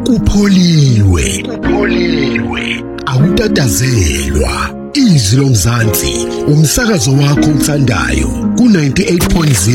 kupholiwe awutatazelwa izwi lomzansi umsakazo wakho umthandayo ku 98.0